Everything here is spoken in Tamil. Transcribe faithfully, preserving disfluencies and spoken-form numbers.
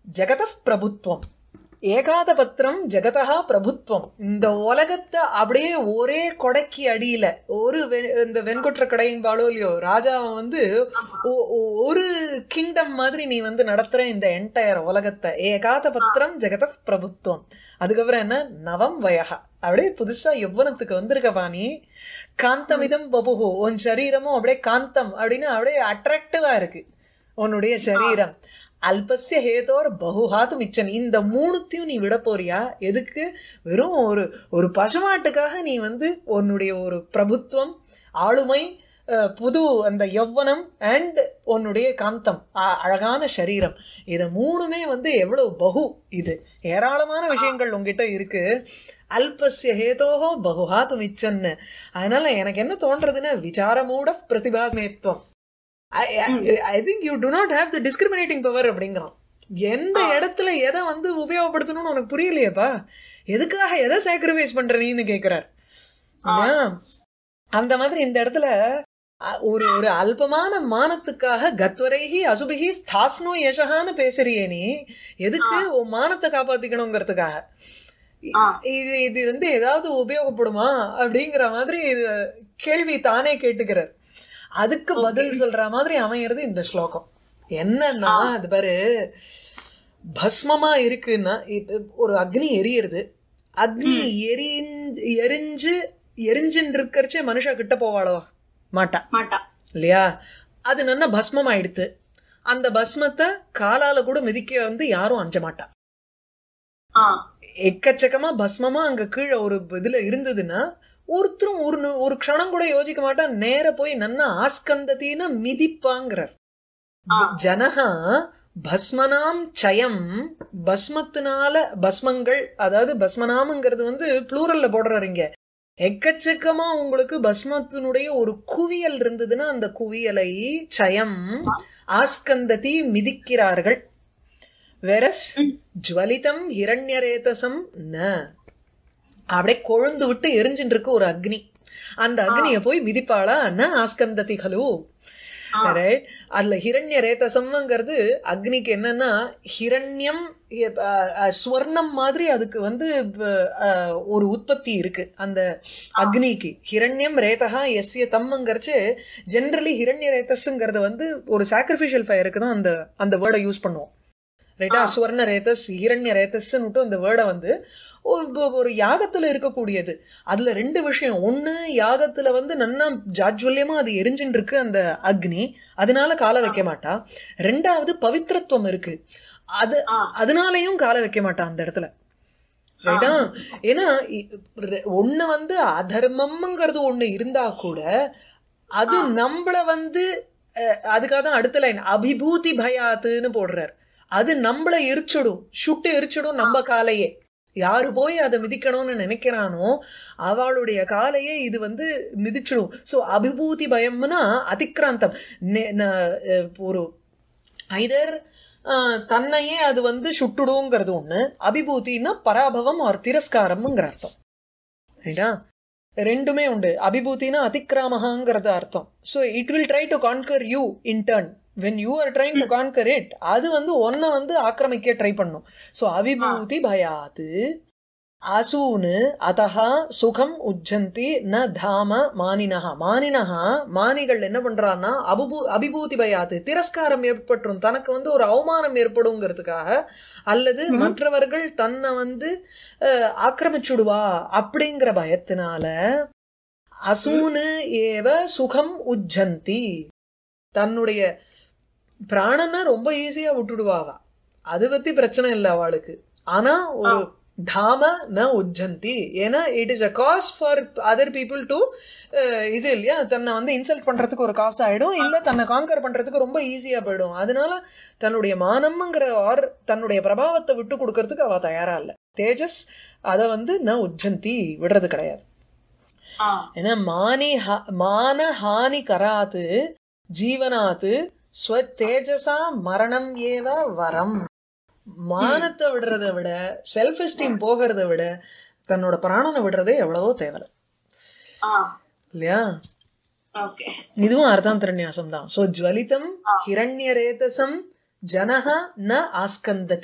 ஜெகத பிரபுத்வம் ஏகாதபத்திரம் ஜெகதா பிரபுத்வம். இந்த உலகத்தை அப்படியே ஒரே கொடைக்கு அடியில ஒரு இந்த வெண்கொற்ற கடையும்பாளோ இல்லையோ ராஜாவன் வந்து ஒரு கிங்டம் மாதிரி நீ வந்து நடத்துற இந்த என்டையர் உலகத்தை. ஏகாதபத்திரம் ஜெகத பிரபுத்வம். அதுக்கப்புறம் என்ன நவம் வயகா அப்படியே புதுசா யௌவனத்துக்கு வந்திருக்கவா நீ. காந்தமிதம் பபுகு உன் சரீரமும் அப்படியே காந்தம் அப்படின்னு அப்படியே அட்ராக்டிவா இருக்கு உன்னுடைய சரீரம். அல்பஸ்ய ஹேதோர் பகுஹாத்து மிச்சன். இந்த மூணுத்தையும் நீ விட போறியா? எதுக்கு? வெறும் ஒரு ஒரு பசுமாட்டுக்காக நீ வந்து உன்னுடைய ஒரு பிரபுத்துவம், ஆளுமை, புது அந்த யௌவனம் அண்ட் உன்னுடைய காந்தம், அழகான சரீரம், இது மூணுமே வந்து எவ்வளவு பகு. இது ஏராளமான விஷயங்கள் உங்ககிட்ட இருக்கு. அல்பஸ்ய ஹேதோஹோ பகுஹாத்து மிச்சன்னு. அதனால எனக்கு என்ன தோன்றதுன்னா விசாரமூட பிரதிபாசமேத்வம். I think you do not have the discriminating power அப்படிங்கிறான். எந்த இடத்துல எதை வந்து உபயோகப்படுத்தணும்னு உனக்கு புரியலையேப்பா, எதுக்காக எதை சாக்ரிஃபைஸ் பண்ற நீன்னு கேக்குறார். அந்த மாதிரி இந்த இடத்துல ஒரு ஒரு அல்பமான மானத்துக்காக கத்வரைஹி அசுபிஹி ஸ்தாஸ்னோ யசகான்னு பேசுறியே நீ. எதுக்கு? உன் மானத்தை காப்பாத்திக்கணுங்கிறதுக்காக. இது இது வந்து ஏதாவது உபயோகப்படுமா அப்படிங்கிற மாதிரி கேள்வி தானே கேட்டுக்கிறார். அதுக்கு பதில் சொல்ற மாதிரி அமையிறது இந்த ஸ்லோகம். என்னன்னா அது பாரு, பஸ்மமா இருக்குன்னா ஒரு அக்னி எரியுது. அக்னி எரி எரிஞ்சு எரிஞ்சுன்னு இருக்கிறச்சே மனுஷா கிட்ட போவாளோ மாட்டா மாட்டா இல்லையா? அது நல்லா பஸ்மம் ஆயிடுத்து. அந்த பஸ்மத்தை காலால கூட மிதிக்க வந்து யாரும் அஞ்ச மாட்டா. எக்கச்சக்கமா பஸ்மமா அங்க கீழே ஒரு இதுல இருந்ததுன்னா ஒருத்தரும் ஒரு ஒரு க்ஷணம் கூட யோசிக்க மாட்டா, நேர போய் நன்னா ஆஸ்கந்தத்தின மிதிப்பாங்கிறார். ஜனஹா பஸ்மனாம் சயம். பஸ்மத்தினால பஸ்மங்கள், அதாவது பஸ்மனாம்ங்கிறது வந்து ப்ளூரல்ல போடுறாரு இங்க. எக்கச்சக்கமா உங்களுக்கு பஸ்மத்தினுடைய ஒரு குவியல் இருந்ததுன்னா அந்த குவியலை சயம் ஆஸ்கந்ததி மிதிக்கிறார்கள். வெரஸ் ஜுவலிதம் ஹிரண்யரேதசம் ந. அப்படியே கொழுந்து விட்டு எரிஞ்சுட்டு இருக்கு ஒரு அக்னி. அந்த அக்னிய போய் மிதிப்பாளா ந ஆஸ்கந்ததிகளு. அதுல ஹிரண்ய ரேதசம்ங்கிறது அக்னிக்கு என்னன்னா ஹிரண்யம் ஸ்வர்ணம் மாதிரி அதுக்கு வந்து ஒரு உற்பத்தி இருக்கு அந்த அக்னிக்கு. ஹிரண்யம் ரேதகா எஸ்ய தம்ங்கிறச்சு ஜெனரலி ஹிரண்ய ரேதஸ்ங்கிறது வந்து ஒரு சாக்ரிஃபிஷியல் ஃபயருக்கு தான் அந்த அந்த வேர்டை யூஸ் பண்ணுவோம். ரைட்டா? சுவர்ண ரேதஸ் ஹிரண்ய ரேதஸ்ன்னு அந்த வேர்டை வந்து ஒரு யாகத்துல இருக்கக்கூடியது. அதுல ரெண்டு விஷயம். ஒண்ணு, யாகத்துல வந்து நன்னா ஜாஜ்வல்யமா அது எரிஞ்சுட்டு இருக்கு அந்த அக்னி, அதனால கால வைக்க மாட்டா. ரெண்டாவது பவித்திரத்துவம் இருக்கு, அது அதனாலயும் கால வைக்க மாட்டா அந்த இடத்துல. ரைட்டா? ஏன்னா ஒண்ணு வந்து அதர்மம்ங்கிறது ஒண்ணு இருந்தா கூட அது நம்மள வந்து அதுக்காக தான் அடுத்த லைன் அபிபூதி பயாத்துன்னு போடுறார். அது நம்மள எரிச்சிடும், சுட்டு எரிச்சிடும் நம்ம காலையே. யாரு போய் அதை மிதிக்கணும்னு நினைக்கிறானோ அவளுடைய காலையே இது வந்து மிதிச்சிடும். சோ அபிபூதி பயம்னா அதிக்ராந்தம். ஒரு ஐதர் தன்னையே அது வந்து சுட்டுடுங்கிறது ஒண்ணு, அபிபூத்தின்னா பராபவம் ஆர் திரஸ்காரம்ங்கிற அர்த்தம். ரைட்டா? ரெண்டுமே உண்டு. அபிபூத்தினா அதிக்ராமஹாங்கிறது அர்த்தம். So it will try to conquer you in turn. when you are trying to conquer it, அது வந்து ஒன்ன வந்து ஆக்கிரமிக்க ட்ரை பண்ணும். சோ அவிபூதி பயாத்து அசூனு அதஹா சுகம் உஜ்ஜந்தி ந தாம மானினஹா. மானினஹா மானிகள் என்ன பண்றான்னா அபிபூ அபிபூதி பயாத்து திரஸ்காரம் ஏற்பட்டுரும், தனக்கு வந்து ஒரு அவமானம் ஏற்படுங்கிறதுக்காக, அல்லது மற்றவர்கள் தன்னை வந்து ஆக்கிரமிச்சுடுவா அப்படிங்கிற பயத்தினால அசூனு ஏவ சுகம் உஜ்ஜந்தி. தன்னுடைய பிராணனை ரொம்ப ஈஸியா விட்டுடுவாவா, அது பத்தி பிரச்சனை இல்லை அவளுக்கு. ஆனா ஒரு தாம ந உஜ்ஜந்தி, ஏன்னா it is a cause for other people to இது இல்லையா, தன்னை வந்து இன்சல்ட் பண்றதுக்கு ஒரு காசு ஆயிடும், இல்ல தன்னை காங்கர் பண்றதுக்கு ரொம்ப ஈஸியா போயிடும். அதனால தன்னுடைய மானம்ங்கிற ஆர் தன்னுடைய பிரபாவத்தை விட்டு கொடுக்கறதுக்கு அவ தயாரா இல்ல. தேஜஸ் அத வந்து ந உஜ்ஜந்தி விடுறது கிடையாது. ஏன்னா மானி மான ஹானி கராத்து ஜீவனாத்து ஸ்வதேஜசா மரணம் ஏவ வரம். மானத்தை விடுறதை விட, செல்ஃப் எஸ்டீம் போகிறத விட தன்னோட பிராணனை விடுறதே எவ்வளவோ தேவை இல்லையா? இதுவும் அர்த்தாந்தரநியாசம் தான். சோ ஜ்வலிதம் ஹிரண்ய ரேதசம் ஜனஹ ந ஆஸ்கந்ததி.